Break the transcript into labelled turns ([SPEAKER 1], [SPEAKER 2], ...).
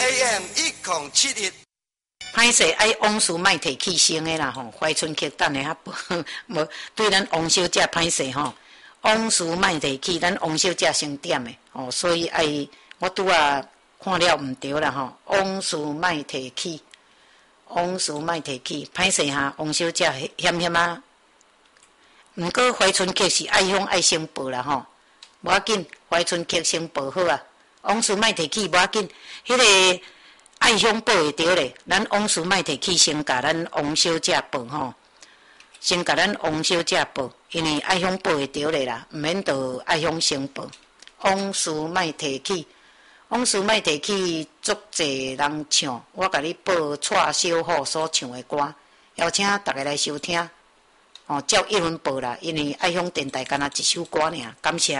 [SPEAKER 1] AM 1071。
[SPEAKER 2] 歹势爱往事莫提起先的啦吼，怀春客等下较无对咱王小姐歹势吼，往事莫提起，咱王小姐先点的吼，所以爱我拄啊看了毋对啦吼，往事莫提起，往事莫提起，歹势哈，王小姐险险啊。毋过怀春客是爱乡爱先报啦吼，无要紧，怀春客先报好啊，往事莫提起无要紧，迄个。爱乡报会着咧，咱往事莫提起，先甲咱王小姐报吼，先甲咱王小姐报，因为爱乡报会着咧啦，毋免着爱乡先报。往事莫提起，往事莫提起，足济人唱，我甲你报蔡小虎所唱的歌，邀请大家来收听。哦，照一轮报啦，因为爱乡电台敢若一首歌尔，感谢。